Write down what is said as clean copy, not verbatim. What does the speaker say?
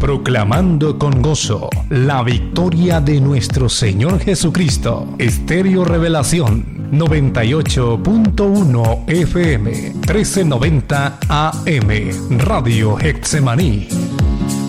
proclamando con gozo la victoria de nuestro Señor Jesucristo. Estéreo Revelación 98.1 FM 1390 AM Radio Getsemaní.